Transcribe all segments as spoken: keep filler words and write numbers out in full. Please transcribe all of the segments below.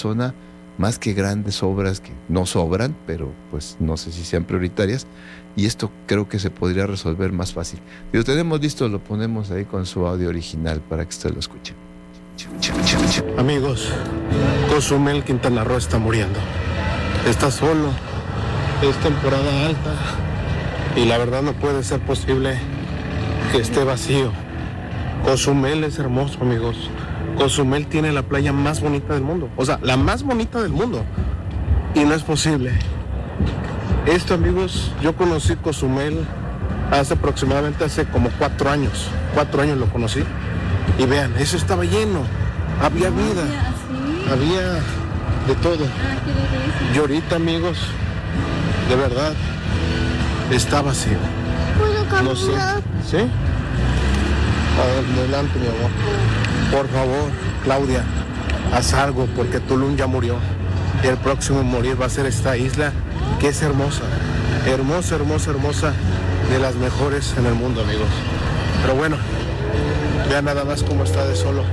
zona, más que grandes obras que no sobran, pero pues no sé si sean prioritarias, y esto creo que se podría resolver más fácil. Si lo tenemos listo, lo ponemos ahí con su audio original para que usted lo escuche. Amigos, Cozumel, Quintana Roo está muriendo. Está solo, es temporada alta y la verdad no puede ser posible que esté vacío. Cozumel es hermoso, amigos. Cozumel tiene la playa más bonita del mundo, o sea, la más bonita del mundo, y no es posible. Esto, amigos, yo conocí Cozumel hace aproximadamente hace como cuatro años, cuatro años lo conocí, y vean, eso estaba lleno, había vida, había de todo. Y ahorita, amigos, de verdad, está vacío. ¿Puedo caminar? No sé, ¿sí? Adelante, mi amor. Por favor, Claudia, haz algo porque Tulum ya murió. Y el próximo en morir va a ser esta isla, que es hermosa. Hermosa, hermosa, hermosa. De las mejores en el mundo, amigos. Pero bueno, vean nada más cómo está de solo.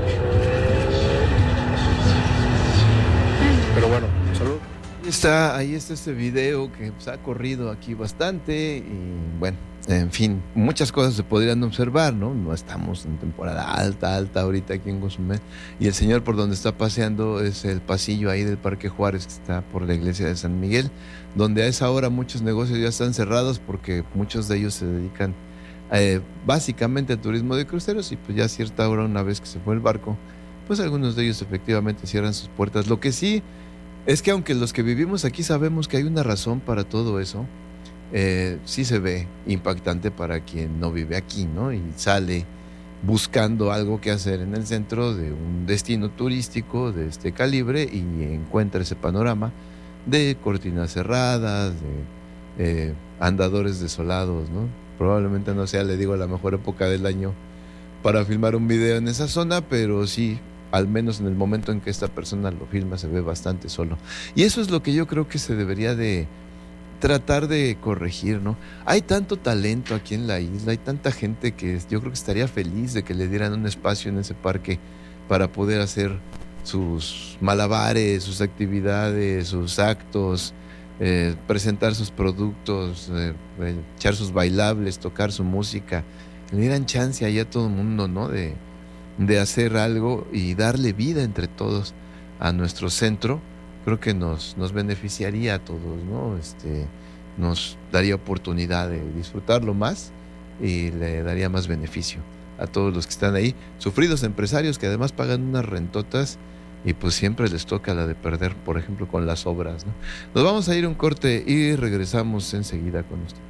Pero bueno, salud. Ahí está, ahí está este video que pues, ha corrido aquí bastante y bueno, en fin, muchas cosas se podrían observar, ¿no? No estamos en temporada alta, alta ahorita aquí en Cozumel, y el señor por donde está paseando es el pasillo ahí del Parque Juárez, que está por la iglesia de San Miguel, donde a esa hora muchos negocios ya están cerrados porque muchos de ellos se dedican eh, básicamente al turismo de cruceros, y pues ya a cierta hora, una vez que se fue el barco, pues algunos de ellos efectivamente cierran sus puertas. Lo que sí es que aunque los que vivimos aquí sabemos que hay una razón para todo eso, Eh, sí se ve impactante para quien no vive aquí, ¿no? Y sale buscando algo que hacer en el centro de un destino turístico de este calibre y encuentra ese panorama de cortinas cerradas, de eh, andadores desolados, ¿no? Probablemente no sea, le digo, la mejor época del año para filmar un video en esa zona, pero sí, al menos en el momento en que esta persona lo filma, se ve bastante solo. Y eso es lo que yo creo que se debería de tratar de corregir, ¿no? Hay tanto talento aquí en la isla, hay tanta gente que yo creo que estaría feliz de que le dieran un espacio en ese parque para poder hacer sus malabares, sus actividades, sus actos, eh, presentar sus productos, eh, echar sus bailables, tocar su música. Le dieran chance ahí a todo el mundo, ¿no? De, de hacer algo y darle vida entre todos a nuestro centro. Creo que nos, nos beneficiaría a todos, ¿no? Este, nos daría oportunidad de disfrutarlo más y le daría más beneficio a todos los que están ahí. Sufridos empresarios que además pagan unas rentotas y pues siempre les toca la de perder, por ejemplo, con las obras, ¿no? Nos vamos a ir a un corte y regresamos enseguida con usted.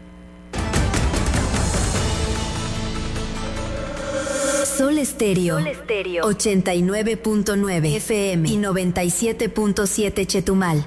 Sol Estéreo, Sol Estéreo, ochenta y nueve punto nueve F M y noventa y siete punto siete Chetumal.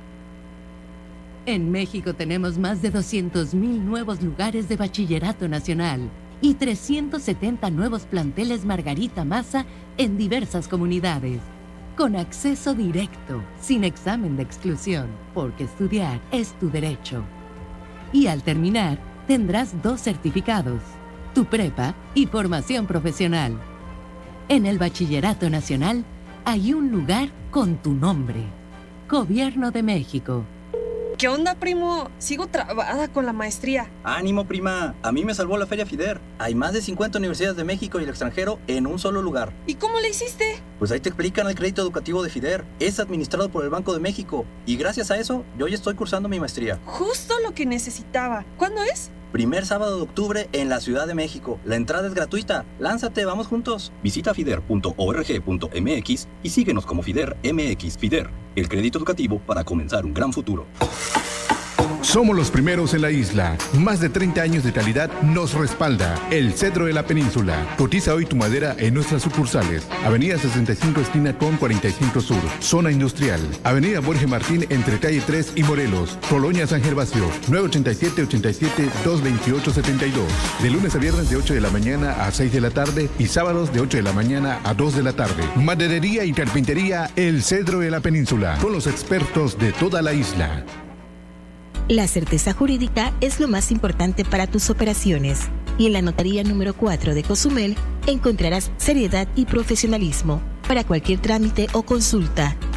En México tenemos más de doscientos mil nuevos lugares de bachillerato nacional y trescientos setenta nuevos planteles Margarita Maza en diversas comunidades, con acceso directo, sin examen de exclusión, porque estudiar es tu derecho. Y al terminar, tendrás dos certificados, tu prepa y formación profesional. En el Bachillerato Nacional hay un lugar con tu nombre. Gobierno de México. ¿Qué onda, primo? Sigo trabada con la maestría. ¡Ánimo, prima! A mí me salvó la Feria FIDER. Hay más de cincuenta universidades de México y el extranjero en un solo lugar. ¿Y cómo le hiciste? Pues ahí te explican el crédito educativo de FIDER. Es administrado por el Banco de México. Y gracias a eso, yo ya estoy cursando mi maestría. Justo lo que necesitaba. ¿Cuándo es? Primer sábado de octubre en la Ciudad de México. La entrada es gratuita. Lánzate, vamos juntos. Visita fider punto org punto m x y síguenos como FIDER M X. FIDER, el crédito educativo para comenzar un gran futuro. Somos los primeros en la isla. Más de treinta años de calidad nos respalda. El Cedro de la Península. Cotiza hoy tu madera en nuestras sucursales. Avenida sesenta y cinco esquina con cuarenta y cinco Sur. Zona Industrial. Avenida Borges Martín entre calle tres y Morelos. Colonia San Gervasio. nueve ocho siete, ocho siete, dos dos ocho, siete dos. De lunes a viernes de ocho de la mañana a seis de la tarde y sábados de ocho de la mañana a dos de la tarde. Maderería y carpintería El Cedro de la Península. Con los expertos de toda la isla. La certeza jurídica es lo más importante para tus operaciones y en la Notaría número cuatro de Cozumel encontrarás seriedad y profesionalismo para cualquier trámite o consulta.